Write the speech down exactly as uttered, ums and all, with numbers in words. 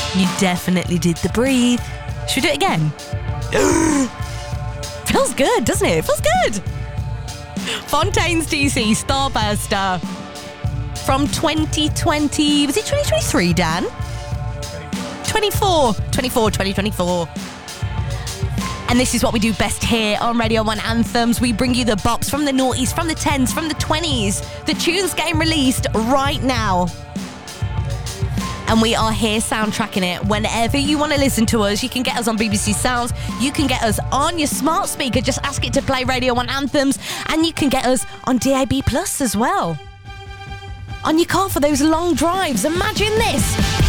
You definitely did the breathe. Should we do it again? Feels good, doesn't it? It feels good. Fontaine's D C Starburster from twenty twenty. Was it twenty twenty-three, Dan? twenty-four. twenty-four, twenty twenty-four. And this is what we do best here on Radio one Anthems. We bring you the bops from the noughties, from the tens, from the twenties. The tunes getting released right now. And we are here soundtracking it. Whenever you want to listen to us, you can get us on B B C Sounds. You can get us on your smart speaker. Just ask it to play Radio one Anthems. And you can get us on D A B Plus as well. On your car for those long drives. Imagine this.